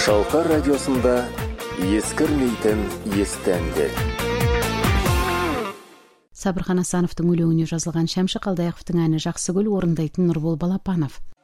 Шалқар радиосында ескірмейтін естәндер. Сабырхан Асановтың өлеңіне жазылған Шәмші Қалдаяқовтың әні Жақсыгүл орындайтын Нұрбол Балапанов.